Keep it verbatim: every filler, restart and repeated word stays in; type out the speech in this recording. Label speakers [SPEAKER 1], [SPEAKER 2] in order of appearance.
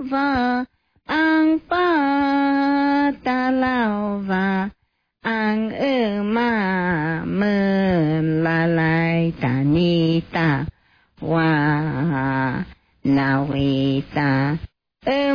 [SPEAKER 1] va ang patalava ang ema melalai tanita wa nawita